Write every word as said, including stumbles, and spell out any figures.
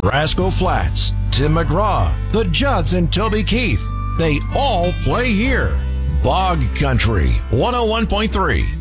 Brasco Flats, Tim McGraw, the Judds and Toby Keith. They all play here. Bog Country one oh one point three.